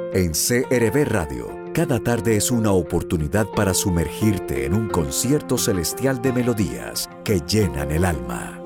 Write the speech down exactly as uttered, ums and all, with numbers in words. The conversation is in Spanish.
En C R V Radio, cada tarde es una oportunidad para sumergirte en un concierto celestial de melodías que llenan el alma.